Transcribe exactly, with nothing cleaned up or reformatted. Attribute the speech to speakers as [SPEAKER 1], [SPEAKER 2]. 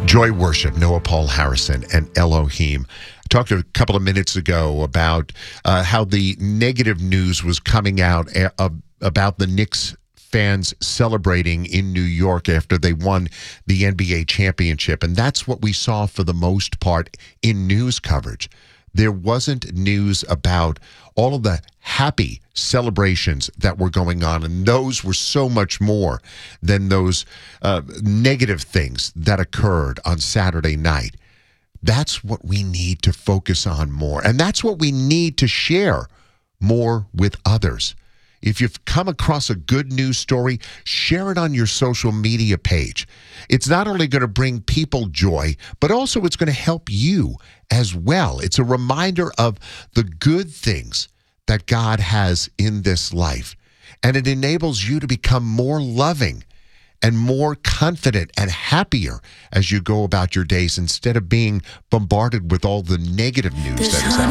[SPEAKER 1] Joy Worship, Noah Paul Harrison, and Elohim. I talked a couple of minutes ago about uh, how the negative news was coming out a- a- about the Knicks fans celebrating in New York after they won the N B A championship. And that's what we saw for the most part in news coverage. There wasn't news about all of the happy celebrations that were going on, and those were so much more than those uh, negative things that occurred on Saturday night. That's what we need to focus on more, and that's what we need to share more with others. If you've come across a good news story, share it on your social media page. It's not only going to bring people joy, but also it's going to help you as well. It's a reminder of the good things that God has in this life. And it enables you to become more loving and more confident and happier as you go about your days instead of being bombarded with all the negative news that is out